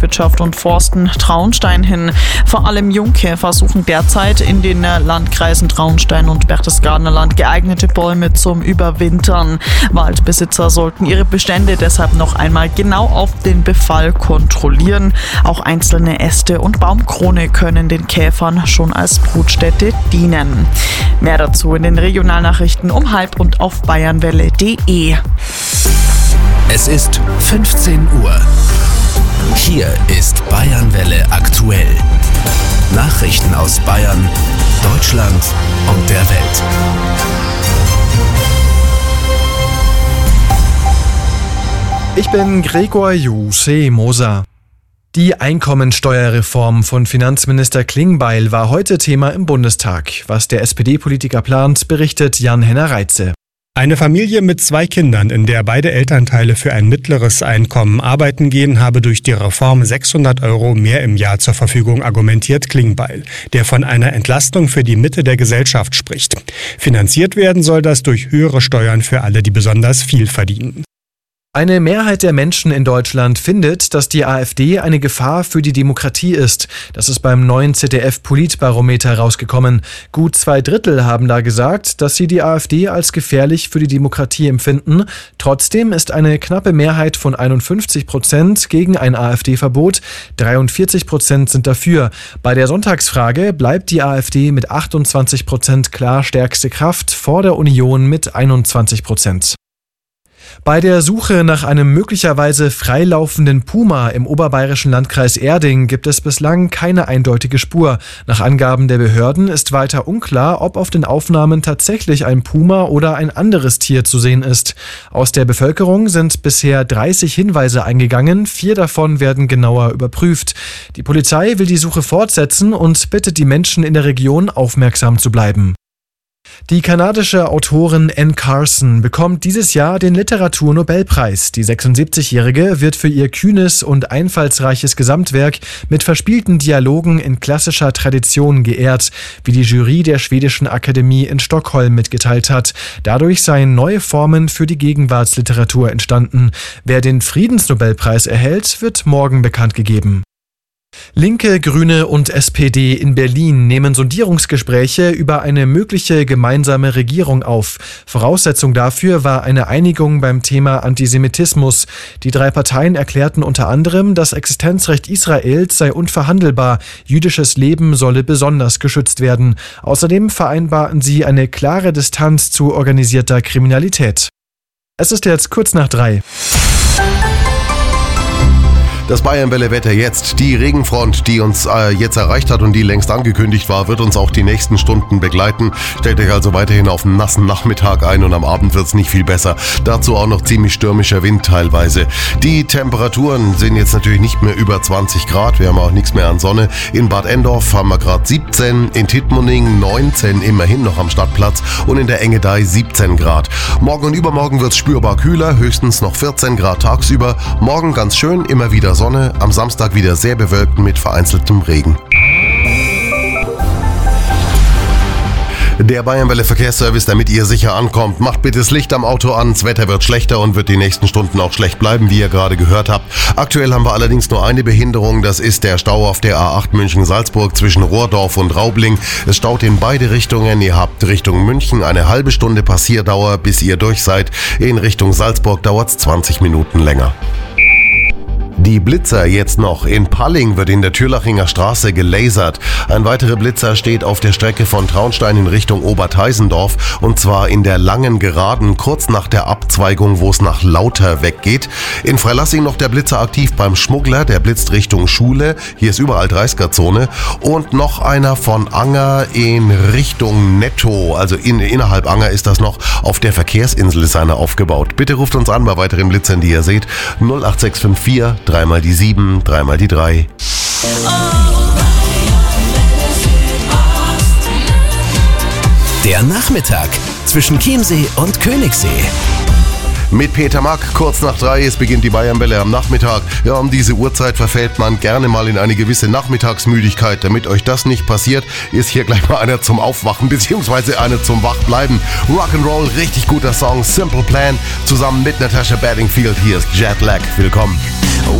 Landwirtschaft und Forsten Traunstein hin. Vor allem Jungkäfer suchen derzeit in den Landkreisen Traunstein und Berchtesgadener Land geeignete Bäume zum Überwintern. Waldbesitzer sollten ihre Bestände deshalb noch einmal genau auf den Befall kontrollieren. Auch einzelne Äste und Baumkrone können den Käfern schon als Brutstätte dienen. Mehr dazu in den Regionalnachrichten um 12:30 und auf bayernwelle.de. Es ist 15 Uhr. Hier ist Bayernwelle aktuell. Nachrichten aus Bayern, Deutschland und der Welt. Ich bin Gregor Moser. Die Einkommensteuerreform von Finanzminister Klingbeil war heute Thema im Bundestag. Was der SPD-Politiker plant, berichtet Jan-Henner Reitze. Eine Familie mit 2 Kindern, in der beide Elternteile für ein mittleres Einkommen arbeiten gehen, habe durch die Reform 600 € mehr im Jahr zur Verfügung, argumentiert Klingbeil, der von einer Entlastung für die Mitte der Gesellschaft spricht. Finanziert werden soll das durch höhere Steuern für alle, die besonders viel verdienen. Eine Mehrheit der Menschen in Deutschland findet, dass die AfD eine Gefahr für die Demokratie ist. Das ist beim neuen ZDF-Politbarometer rausgekommen. Gut 2/3 haben da gesagt, dass sie die AfD als gefährlich für die Demokratie empfinden. Trotzdem ist eine knappe Mehrheit von 51% gegen ein AfD-Verbot. 43% sind dafür. Bei der Sonntagsfrage bleibt die AfD mit 28% klar stärkste Kraft vor der Union mit 21%. Bei der Suche nach einem möglicherweise freilaufenden Puma im oberbayerischen Landkreis Erding gibt es bislang keine eindeutige Spur. Nach Angaben der Behörden ist weiter unklar, ob auf den Aufnahmen tatsächlich ein Puma oder ein anderes Tier zu sehen ist. Aus der Bevölkerung sind bisher 30 Hinweise eingegangen, 4 davon werden genauer überprüft. Die Polizei will die Suche fortsetzen und bittet die Menschen in der Region, aufmerksam zu bleiben. Die kanadische Autorin Anne Carson bekommt dieses Jahr den Literaturnobelpreis. Die 76-Jährige wird für ihr kühnes und einfallsreiches Gesamtwerk mit verspielten Dialogen in klassischer Tradition geehrt, wie die Jury der Schwedischen Akademie in Stockholm mitgeteilt hat. Dadurch seien neue Formen für die Gegenwartsliteratur entstanden. Wer den Friedensnobelpreis erhält, wird morgen bekannt gegeben. Linke, Grüne und SPD in Berlin nehmen Sondierungsgespräche über eine mögliche gemeinsame Regierung auf. Voraussetzung dafür war eine Einigung beim Thema Antisemitismus. Die 3 Parteien erklärten unter anderem, das Existenzrecht Israels sei unverhandelbar, jüdisches Leben solle besonders geschützt werden. Außerdem vereinbarten sie eine klare Distanz zu organisierter Kriminalität. Es ist jetzt kurz nach 3. Das Bayernwelle-Wetter jetzt. Die Regenfront, die uns jetzt erreicht hat und die längst angekündigt war, wird uns auch die nächsten Stunden begleiten. Stellt euch also weiterhin auf einen nassen Nachmittag ein und am Abend wird es nicht viel besser. Dazu auch noch ziemlich stürmischer Wind teilweise. Die Temperaturen sind jetzt natürlich nicht mehr über 20 Grad. Wir haben auch nichts mehr an Sonne. In Bad Endorf haben wir gerade 17, in Tittmoning 19, immerhin noch am Stadtplatz, und in der Engedei 17 Grad. Morgen und übermorgen wird es spürbar kühler, höchstens noch 14 Grad tagsüber. Morgen ganz schön, immer wieder Sonne, am Samstag wieder sehr bewölkt mit vereinzeltem Regen. Der Bayernwelle Verkehrsservice, damit ihr sicher ankommt, macht bitte das Licht am Auto an. Das Wetter wird schlechter und wird die nächsten Stunden auch schlecht bleiben, wie ihr gerade gehört habt. Aktuell haben wir allerdings nur eine Behinderung. Das ist der Stau auf der A8 München-Salzburg zwischen Rohrdorf und Raubling. Es staut in beide Richtungen. Ihr habt Richtung München eine halbe Stunde Passierdauer, bis ihr durch seid. In Richtung Salzburg dauert es 20 Minuten länger. Die Blitzer jetzt noch. In Palling wird in der Türlachinger Straße gelasert. Ein weiterer Blitzer steht auf der Strecke von Traunstein in Richtung Oberteisendorf, und zwar in der langen Geraden, kurz nach der Abzweigung, wo es nach Lauter weggeht. In Freilassing noch der Blitzer aktiv beim Schmuggler, der blitzt Richtung Schule. Hier ist überall 30er-Zone. Und noch einer von Anger in Richtung Netto, also innerhalb Anger ist das noch. Auf der Verkehrsinsel ist einer aufgebaut. Bitte ruft uns an bei weiteren Blitzern, die ihr seht. 08654 3 mal die 7, 3 mal die 3. Der Nachmittag zwischen Chiemsee und Königssee. Mit Peter Mack, kurz nach 3, es beginnt die Bayernwelle am Nachmittag. Ja, um diese Uhrzeit verfällt man gerne mal in eine gewisse Nachmittagsmüdigkeit. Damit euch das nicht passiert, ist hier gleich mal einer zum Aufwachen, beziehungsweise einer zum Wachbleiben. Rock'n'Roll, richtig guter Song, Simple Plan, zusammen mit Natasha Bedingfield. Hier ist Jetlag. Willkommen.